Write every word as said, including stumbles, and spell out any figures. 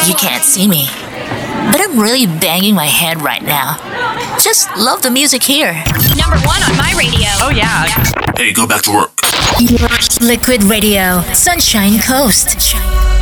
You can't see me, but I'm really banging my head right now. Just love the music here. Number one on my radio. Oh, yeah. Hey, go back to work. Liquid Radio, Sunshine Coast.